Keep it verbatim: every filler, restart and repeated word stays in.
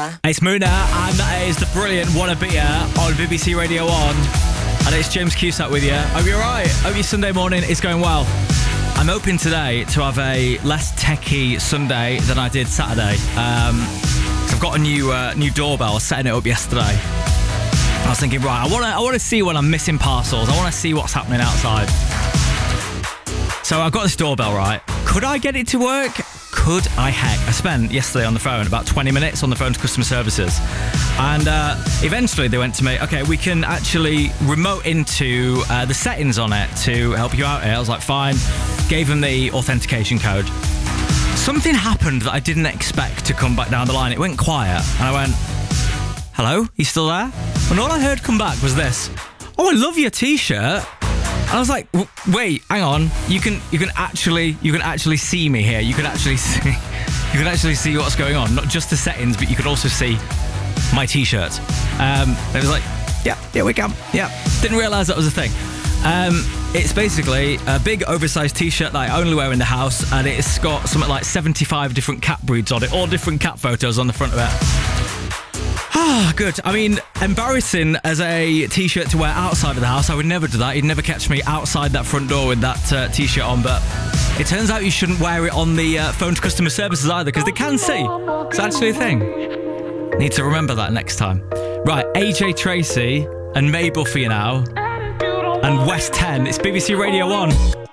Musa. It's Muna, and that is the brilliant Wanna Be Ya on B B C Radio one. And it's James Cusack with you. Hope you're right. Hope your Sunday morning is going well. I'm hoping today to have a less techie Sunday than I did Saturday. Um, I've got a new uh, new doorbell. I was setting it up yesterday. I was thinking, right, I want to I want to see when I'm missing parcels. I want to see what's happening outside. So I've got this doorbell, right? Could I get it to work? Could I heck? I spent yesterday on the phone about twenty minutes on the phone to customer services. And uh, eventually they went to me, okay, we can actually remote into uh, the settings on it to help you out here. I was like, fine. Gave them the authentication code. Something happened that I didn't expect to come back down the line. It went quiet. And I went, hello? You still there? And all I heard come back was this. Oh, I love your T-shirt. And I was like, wait, hang on. You can you can actually you can actually see me here. You can actually see you can actually see what's going on. Not just the settings, but you could also see my T-shirt. Um, it was like, yeah, yeah, we can. Yeah, didn't realise that was a thing. Um, it's basically a big oversized T-shirt that I only wear in the house, and it's got something like seventy-five different cat breeds on it, all different cat photos on the front of it. Ah, good. I mean, embarrassing as a T-shirt to wear outside of the house. I would never do that. You'd never catch me outside that front door with that uh, T-shirt on, but it turns out you shouldn't wear it on the uh, phone to customer services either, because they can see. It's actually a thing. Need to remember that next time. Right, A J Tracy and Mabel for you now. And West ten, it's B B C Radio one.